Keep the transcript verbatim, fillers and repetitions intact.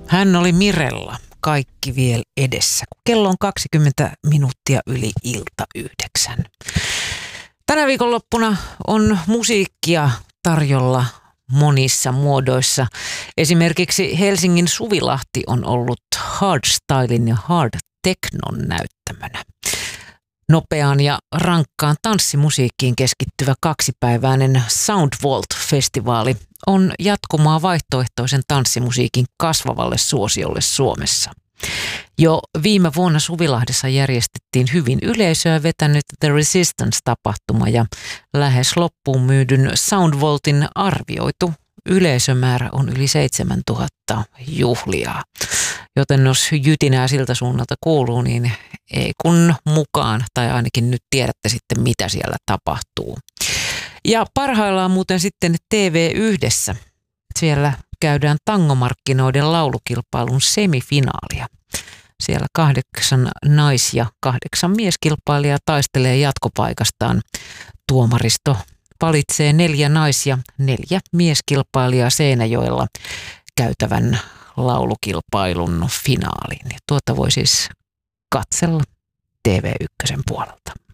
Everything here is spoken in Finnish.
Hän oli Mirella, kaikki vielä edessä. Kello on kaksikymmentä minuuttia yli ilta yhdeksän. Tänä viikonloppuna on musiikkia tarjolla monissa muodoissa. Esimerkiksi Helsingin Suvilahti on ollut hardstylin ja hard technon näyttämönä. Nopeaan ja rankkaan tanssimusiikkiin keskittyvä kaksipäiväinen Soundvault-festivaali on jatkumaa vaihtoehtoisen tanssimusiikin kasvavalle suosiolle Suomessa. Jo viime vuonna Suvilahdessa järjestettiin hyvin yleisöä vetänyt The Resistance-tapahtuma ja lähes loppuun myydyn Soundvaultin arvioitu yleisömäärä on yli seitsemäntuhatta juhlijaa. Joten jos jytinää siltä suunnalta kuuluu, niin ei kun mukaan, tai ainakin nyt tiedätte sitten mitä siellä tapahtuu. Ja parhaillaan muuten sitten T V yhdessä. Siellä käydään tangomarkkinoiden laulukilpailun semifinaalia. Siellä kahdeksan nais- ja kahdeksan mieskilpailijaa taistelee jatkopaikastaan. Tuomaristo valitsee neljä nais- ja neljä mieskilpailijaa Seinäjoella käytävän laulukilpailun finaaliin. Tuota voi siis katsella T V yksi puolelta.